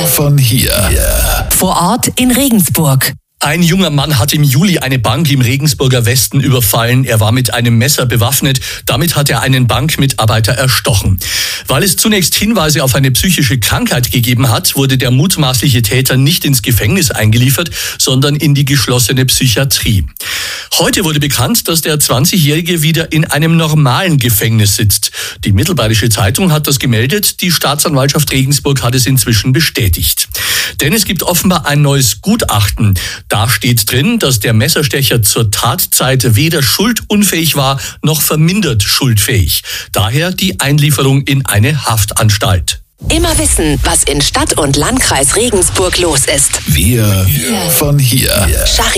von hier. Vor Ort in Regensburg. Ein junger Mann hat im Juli eine Bank im Regensburger Westen überfallen. Er war mit einem Messer bewaffnet. Damit hat er einen Bankmitarbeiter erstochen. Weil es zunächst Hinweise auf eine psychische Krankheit gegeben hat, wurde der mutmaßliche Täter nicht ins Gefängnis eingeliefert, sondern in die geschlossene Psychiatrie. Heute wurde bekannt, dass der 20-Jährige wieder in einem normalen Gefängnis sitzt. Die Mittelbayerische Zeitung hat das gemeldet. Die Staatsanwaltschaft Regensburg hat es inzwischen bestätigt. Denn es gibt offenbar ein neues Gutachten. Da steht drin, dass der Messerstecher zur Tatzeit weder schuldunfähig war, noch vermindert schuldfähig. Daher die Einlieferung in eine Haftanstalt. Immer wissen, was in Stadt und Landkreis Regensburg los ist. Wir von hier. Schach